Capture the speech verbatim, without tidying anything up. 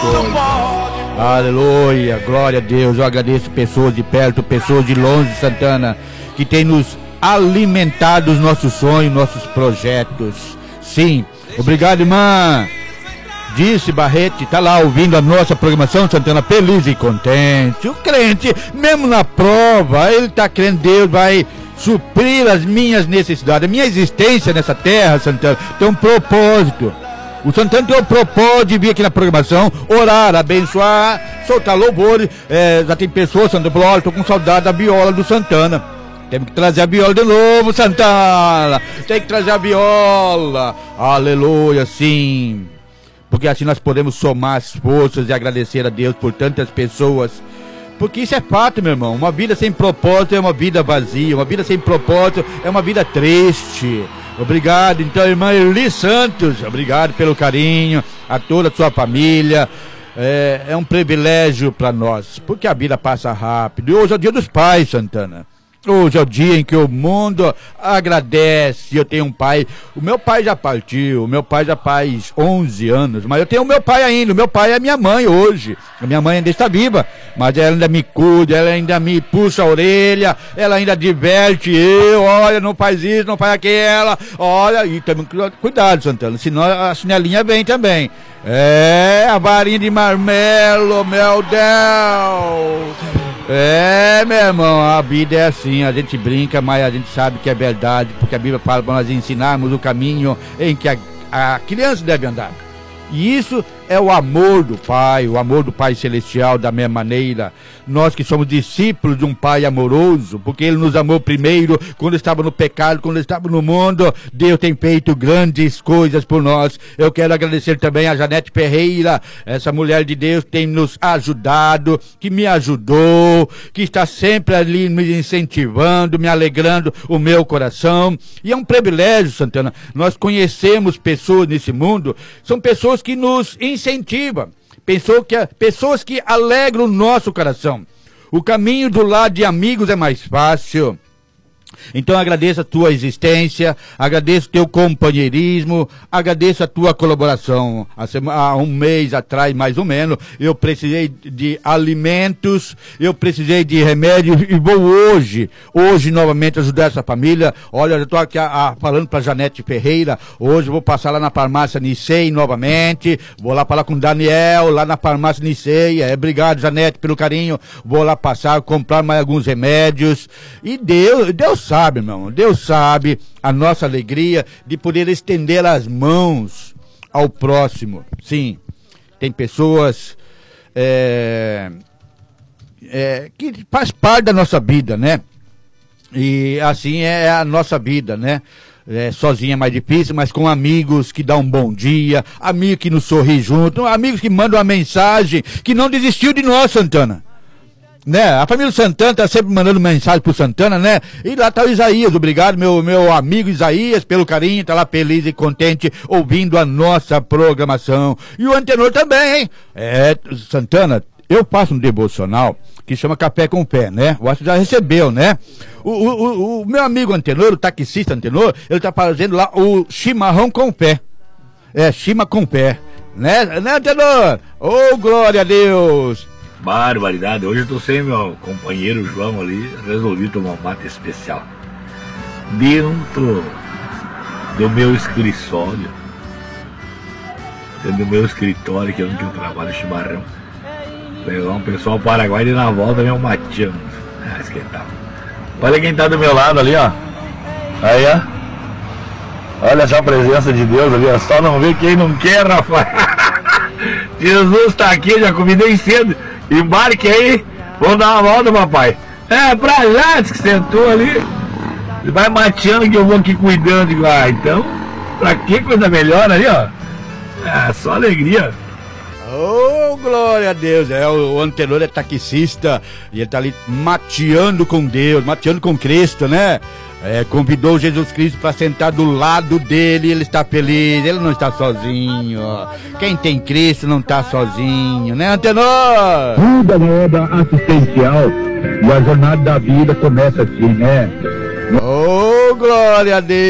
coisas. Aleluia, glória a Deus. Eu agradeço pessoas de perto, pessoas de longe, Santana, que tem nos alimentado os nossos sonhos, nossos projetos. Sim, obrigado, irmã. Disse Barrete, tá lá ouvindo a nossa programação, Santana, feliz e contente. O crente, mesmo na prova, ele tá crendo, Deus vai suprir as minhas necessidades. A minha existência nessa terra, Santana, tem um propósito. O Santana tem o propósito de vir aqui na programação, orar, abençoar, soltar louvores. É, já tem pessoas, Santana, falou, olha, tô com saudade da viola do Santana. Temos que trazer a viola de novo, Santana. Tem que trazer a viola. Aleluia, sim. Porque assim nós podemos somar as forças e agradecer a Deus por tantas pessoas. Porque isso é fato, meu irmão. Uma vida sem propósito é uma vida vazia. Uma vida sem propósito é uma vida triste. Obrigado, então, irmã Eli Santos. Obrigado pelo carinho. A toda a sua família. É, é um privilégio para nós. Porque a vida passa rápido. E hoje é o dia dos pais, Santana. Hoje é o dia em que o mundo agradece. Eu tenho um pai, o meu pai já partiu, o meu pai já faz onze anos, mas eu tenho o meu pai ainda, o meu pai é minha mãe hoje. A minha mãe ainda está viva, mas ela ainda me cuida, ela ainda me puxa a orelha, ela ainda diverte eu, olha, não faz isso, não faz aquela, olha, e também cuidado, Santana, senão a chinelinha vem também. É, a varinha de marmelo, meu Deus! É, meu irmão, a vida é assim, a gente brinca, mas a gente sabe que é verdade, porque a Bíblia fala para nós ensinarmos o caminho em que a, a criança deve andar. E isso é o amor do Pai, o amor do Pai Celestial, da mesma maneira. Nós que somos discípulos de um Pai amoroso, porque Ele nos amou primeiro, quando estava no pecado, quando estava no mundo. Deus tem feito grandes coisas por nós. Eu quero agradecer também a Janete Ferreira, essa mulher de Deus que tem nos ajudado, que me ajudou, que está sempre ali me incentivando, me alegrando o meu coração. E é um privilégio, Santana, nós conhecemos pessoas nesse mundo, são pessoas que nos incentivam, pessoas que, pessoas que alegram o nosso coração. O caminho do lado de amigos é mais fácil. Então agradeço a tua existência, agradeço o teu companheirismo, agradeço a tua colaboração. Há, sema, há um mês atrás, mais ou menos, eu precisei de alimentos, eu precisei de remédios e vou hoje, hoje novamente ajudar essa família. Olha, eu estou aqui a, a, falando para Janete Ferreira, hoje eu vou passar lá na farmácia Nicei novamente, vou lá falar com o Daniel, lá na farmácia Nicei. É, obrigado, Janete, pelo carinho, vou lá passar, comprar mais alguns remédios. E Deus, Deus sabe, irmão, Deus sabe a nossa alegria de poder estender as mãos ao próximo. Sim, tem pessoas é, é, que faz parte da nossa vida, né? E assim é a nossa vida, né? É, sozinho é mais difícil, mas com amigos que dão um bom dia, amigos que nos sorri junto, amigos que mandam uma mensagem, que não desistiu de nós, Santana. Né? A família Santana tá sempre mandando mensagem pro Santana, né? E lá tá o Isaías, obrigado meu, meu amigo Isaías pelo carinho, tá lá feliz e contente ouvindo a nossa programação. E o Antenor também, hein? É, Santana, eu faço um devocional que chama Café com Pé, né? Eu acho que já recebeu, né? O, o, o, o meu amigo Antenor, o taxista Antenor, ele tá fazendo lá o chimarrão com pé. É, chima com pé, né? Né, Antenor? Ô, glória a Deus! Barbaridade, hoje eu tô sem meu companheiro João ali, resolvi tomar um mate especial dentro do meu escritório, dentro do meu escritório, que é onde eu trabalho, chimarrão. Pegar um pessoal paraguai e na volta vem um mateando. Ah, isso que tal. Olha quem tá do meu lado ali, ó. Aí, ó. Olha só a presença de Deus ali, ó. Só não vê quem não quer, Rafael. Jesus tá aqui, já convidei cedo. Embarque aí, vamos dar uma volta, papai. É, pra lá, diz que sentou ali. Ele vai mateando que eu vou aqui cuidando. Ah, então, pra que coisa melhor ali, ó. É, só alegria. Oh, glória a Deus. É, o Antenor é taxista e ele tá ali mateando com Deus, mateando com Cristo, né? É, convidou Jesus Cristo para sentar do lado dele, ele está feliz, ele não está sozinho. Quem tem Cristo não está sozinho, né, Antenor? Tudo na obra assistencial e a jornada da vida começa assim, né? Oh, glória a Deus.